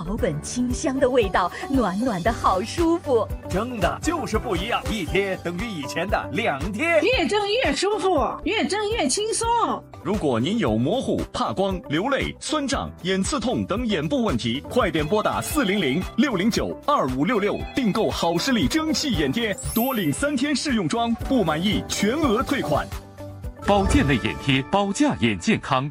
草本清香的味道，暖暖的好舒服。 蒸的就是不一样，一贴等于以前的2贴， 越蒸越舒服，越蒸越轻松。 如果您有模糊、怕光、流泪、酸胀、眼刺痛等眼部问题，快点拨打400-609-2566订购好视力蒸汽眼贴，多领3天试用装，不满意全额退款。 保健类眼贴，保驾眼健康。